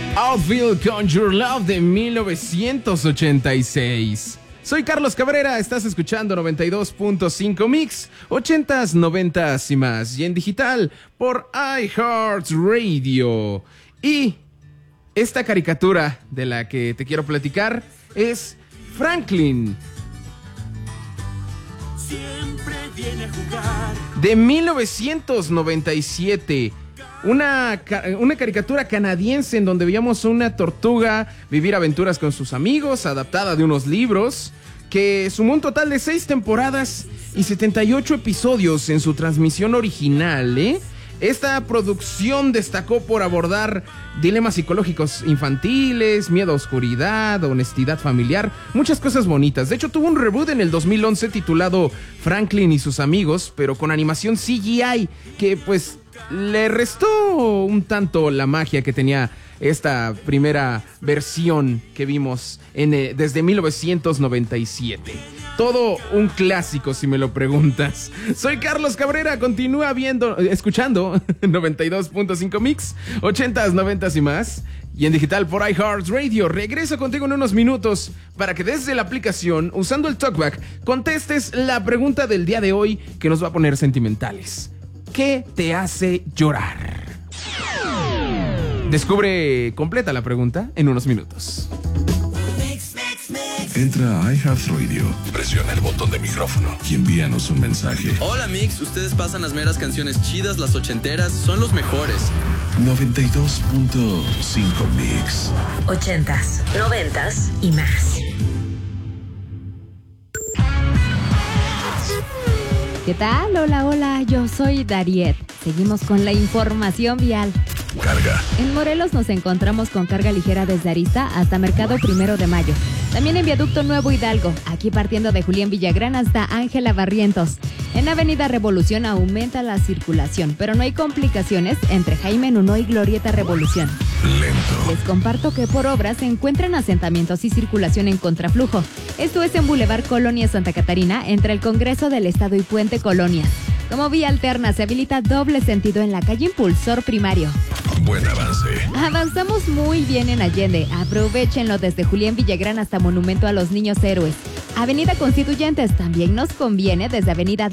Outfield con Your Love de 1986. Soy Carlos Cabrera, estás escuchando 92.5 Mix, 80s, 90s y más, y en digital por iHeartRadio. Y esta caricatura de la que te quiero platicar es Franklin, siempre viene a jugar, de 1997. Una caricatura canadiense en donde veíamos una tortuga vivir aventuras con sus amigos, adaptada de unos libros, que sumó un total de 6 temporadas y 78 episodios en su transmisión original, ¿eh? Esta producción destacó por abordar dilemas psicológicos infantiles, miedo a oscuridad, honestidad familiar, muchas cosas bonitas. De hecho, tuvo un reboot en el 2011 titulado Franklin y sus amigos, pero con animación CGI, que pues le restó un tanto la magia que tenía esta primera versión que vimos desde 1997. Todo un clásico, si me lo preguntas. Soy Carlos Cabrera, continúa escuchando 92.5 Mix, 80s, 90s y más, y en digital por iHeartRadio. Regreso contigo en unos minutos para que desde la aplicación, usando el TalkBack, contestes la pregunta del día de hoy que nos va a poner sentimentales. ¿Qué te hace llorar? Descubre completa la pregunta en unos minutos. Entra a iHeartRadio, presiona el botón de micrófono y envíanos un mensaje. Hola Mix, ustedes pasan las meras canciones chidas, las ochenteras, son los mejores. 92.5 Mix. 80s, 90s y más. ¿Qué tal? Hola, hola, yo soy Dariet. Seguimos con la información vial. Carga. En Morelos nos encontramos con carga ligera desde Arista hasta Mercado 1 de Mayo. También en Viaducto Nuevo Hidalgo, aquí partiendo de Julián Villagrán hasta Ángela Barrientos. En Avenida Revolución aumenta la circulación, pero no hay complicaciones entre Jaime Nuno y Glorieta Revolución. Lento. Les comparto que por obras se encuentran asentamientos y circulación en contraflujo. Esto es en Boulevard Colonia Santa Catarina, entre el Congreso del Estado y Puente Colonia. Como vía alterna se habilita doble sentido en la calle Impulsor Primario. Buen avance. Avanzamos muy bien en Allende. Aprovechenlo desde Julián Villagrán hasta Monumento a los Niños Héroes. Avenida Constituyentes también nos conviene desde Avenida